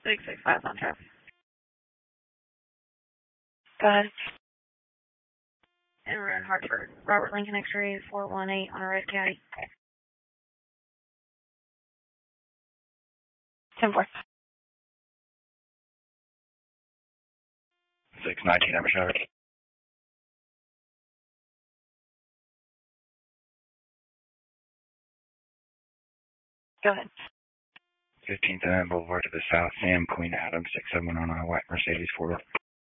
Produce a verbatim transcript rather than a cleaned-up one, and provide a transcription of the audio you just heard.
six six five on track. Go ahead. And we're in Hartford. Robert Lincoln X-ray four one eight on a red caddy. ten four. six nineteen, number shower. Go ahead. fifteenth and Boulevard to the south, Sam, Queen Adams, six seven one on a white Mercedes four door.